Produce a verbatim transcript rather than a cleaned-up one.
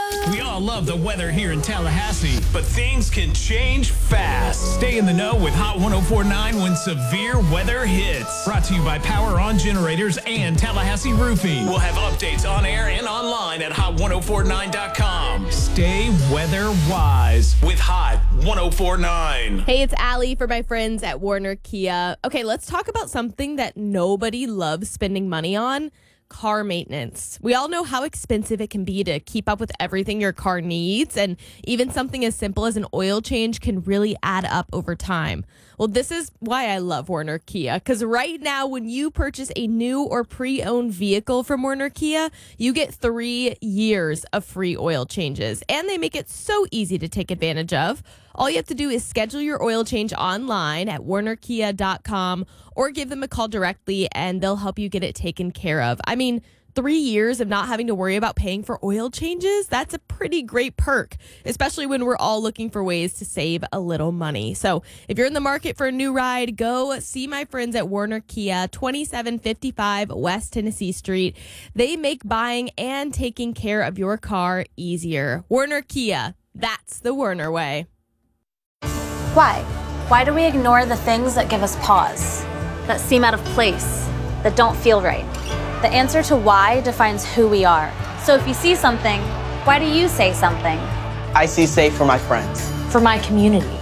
We all love the weather here in Tallahassee, but things can change fast. Stay in the know with Hot ten forty-nine when severe weather hits. Brought to you by Power On Generators and Tallahassee Roofing. We'll have updates on air and online at hot ten forty-nine dot com. Stay weather wise with Hot ten forty-nine. Hey, it's Allie for my friends at Warner Kia. Okay, let's talk about something that nobody loves spending money on. Car maintenance. We all know how expensive it can be to keep up with everything your car needs, and even something as simple as an oil change can really add up over time. Well, this is why I love Warner Kia, because right now when you purchase a new or pre-owned vehicle from Warner Kia, you get three years of free oil changes, and they make it so easy to take advantage of. All you have to do is schedule your oil change online at warner kia dot com or give them a call directly and they'll help you get it taken care of. I mean, three years of not having to worry about paying for oil changes, that's a pretty great perk, especially when we're all looking for ways to save a little money. So if you're in the market for a new ride, go see my friends at Warner Kia, twenty-seven fifty-five West Tennessee Street. They make buying and taking care of your car easier. Warner Kia, that's the Warner way. Why? Why do we ignore the things that give us pause, that seem out of place, that don't feel right? The answer to why defines who we are. So if you see something, why do you say something? I see safe for my friends. For my community.